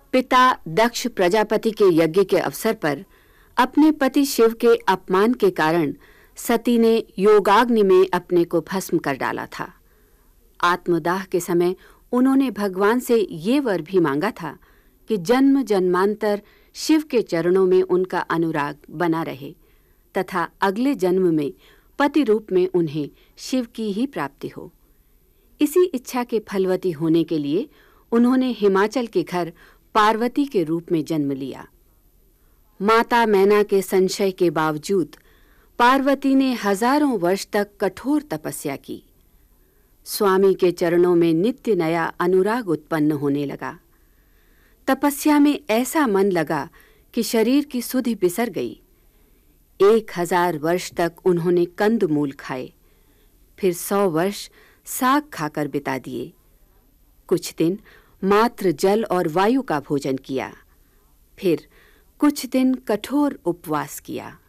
पिता दक्ष प्रजापति के यज्ञ के अवसर पर अपने पति शिव के अपमान के कारण सती ने योगाग्नि में अपने को भस्म कर डाला था। आत्मदाह के समय उन्होंने भगवान से ये वर भी मांगा था कि जन्म जन्मांतर शिव के चरणों में उनका अनुराग बना रहे तथा अगले जन्म में पति रूप में उन्हें शिव की ही प्राप्ति हो। इसी इच्छा के फलवती होने के लिए उन्होंने हिमाचल के घर पार्वती के रूप में जन्म लिया। माता मैना के संशय के बावजूद पार्वती ने हजारों वर्ष तक कठोर तपस्या की। स्वामी के चरणों में नित्य नया अनुराग उत्पन्न होने लगा। तपस्या में ऐसा मन लगा कि शरीर की सुधि बिसर गई। 1000 वर्ष तक उन्होंने कंदमूल खाए, फिर 100 वर्ष साग खाकर बिता दिए। कुछ दिन मात्र जल और वायु का भोजन किया, फिर कुछ दिन कठोर उपवास किया।